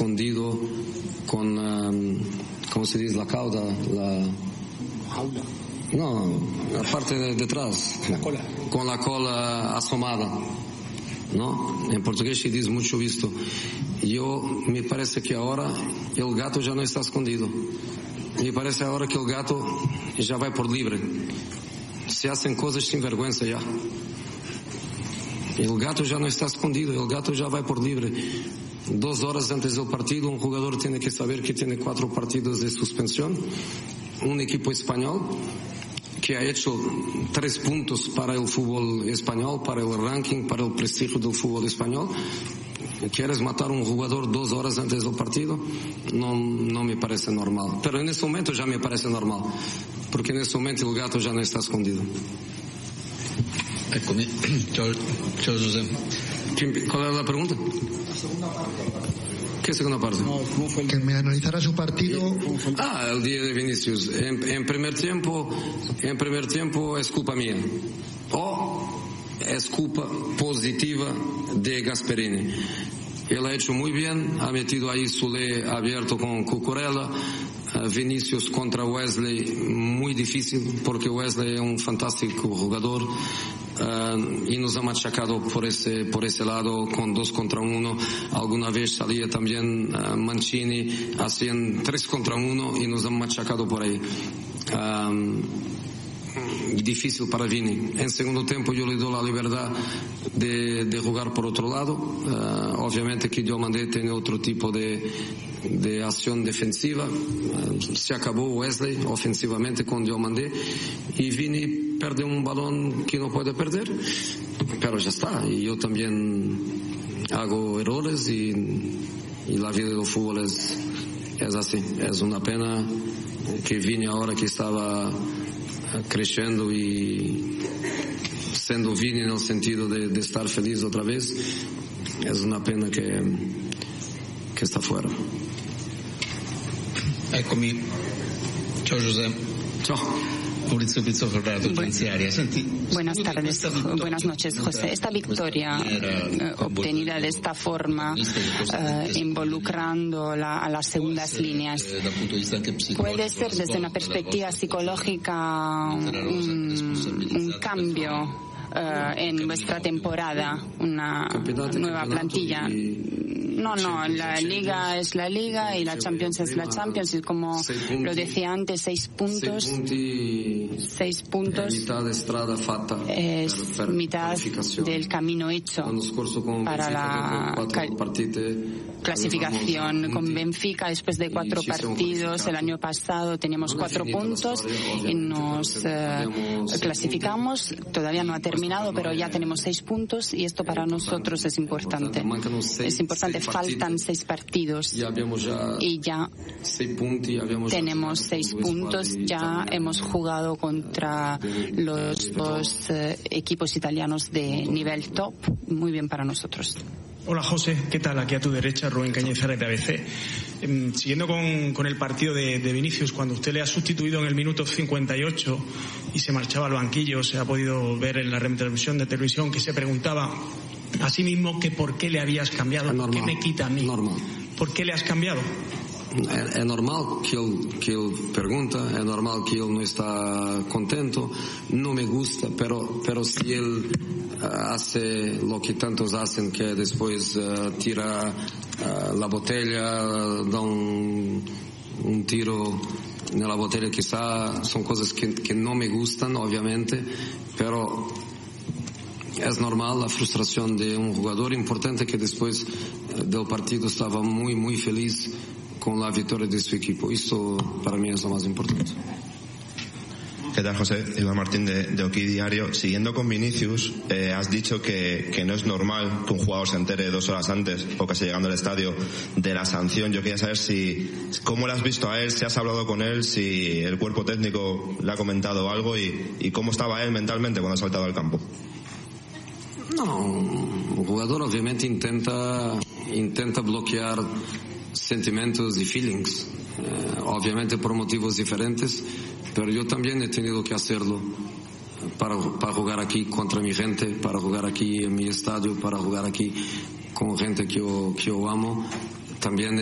escondido con, ¿cómo se dice? La cauda, Jaula. no, la parte de detrás. La cola. Con la cola asomada, ¿no? En portugués se dice mucho visto. Me parece que ahora el gato ya no está escondido. Me parece ahora que el gato ya va por libre. Se hacen cosas sin vergüenza ya. El gato ya no está escondido, el gato ya va por libre. 2 horas antes del partido, un jugador tiene que saber que tiene 4 partidos de suspensión. Un equipo español que ha hecho 3 puntos para el fútbol español, para el ranking, para el prestigio del fútbol español. ¿Quieres matar a un jugador 2 horas antes del partido? No me parece normal. Pero en este momento ya me parece normal, porque en este momento el gato ya no está escondido. Eccomi, ciao José. ¿Cuál era la pregunta? ¿Qué segunda parte? Que me analizara su partido. El día de Vinicius. En primer tiempo es culpa mía. O es culpa positiva de Gasperini. Él ha hecho muy bien, ha metido ahí Soulé abierto con Cucurella. Vinicius contra Wesley, muy difícil, porque Wesley es un fantástico jugador. Y nos ha machacado por ese lado con 2 contra 1. Alguna vez salía también Mancini, hacían 3 contra 1 y nos han machacado por ahí. Difícil para Vini. En segundo tiempo yo le doy la libertad de jugar por otro lado. Obviamente que Diomandé tiene otro tipo de acción defensiva. Se acabó Wesley ofensivamente con Diomandé y Vini pierde un balón que no puede perder, pero ya está. Y yo también hago errores y la vida del fútbol es así. Es una pena que Vini, ahora que estaba creciendo y siendo Vini en el sentido de estar feliz otra vez, es una pena que está fuera. Eccomi, ciao José. Ciao. Maurizio Pizzoferrato, Giudiziaria. Buenas tardes, buenas noches, José. Esta victoria obtenida de esta forma, involucrando a las segundas líneas, puede ser desde una perspectiva psicológica un cambio en vuestra temporada, una nueva plantilla. No, la Liga es la Liga y la Champions es la Champions, y como lo decía antes, 6 puntos. 6 puntos es mitad del camino hecho para la clasificación. Con Benfica, después de 4 partidos, el año pasado teníamos 4 puntos y nos clasificamos. Todavía no ha terminado, pero ya tenemos 6 puntos y esto para nosotros es importante. Es importante. Faltan 6 partidos y ya tenemos 6 puntos. Ya hemos jugado contra los 2 equipos italianos de nivel top. Muy bien para nosotros. Hola José, ¿qué tal? Aquí a tu derecha, Rubén Cañizares de ABC. Siguiendo con el partido de Vinicius, cuando usted le ha sustituido en el minuto 58 y se marchaba al banquillo, se ha podido ver en la retransmisión de televisión que se preguntaba a sí mismo que por qué le habías cambiado, normal, ¿qué me quita a mí? Normal. ¿Por qué le has cambiado? Es normal que él pregunta, es normal que él no está contento, no me gusta, pero si él hace lo que tantos hacen, que después tira la botella, da un tiro en la botella, quizá son cosas que no me gustan, obviamente, pero es normal la frustración de un jugador importante que después del partido estaba muy, muy feliz con la victoria de su equipo. Esto para mí es lo más importante. ¿Qué tal, José? Iván Martín de Oki Diario. Siguiendo con Vinicius, has dicho que no es normal que un jugador se entere 2 horas antes o casi llegando al estadio de la sanción. Yo quería saber cómo le has visto a él, si has hablado con él, si el cuerpo técnico le ha comentado algo y cómo estaba él mentalmente cuando ha saltado al campo. No, un jugador obviamente intenta bloquear sentimientos y feelings, obviamente por motivos diferentes, pero yo también he tenido que hacerlo para jugar aquí contra mi gente, para jugar aquí en mi estadio, para jugar aquí con gente que yo amo. También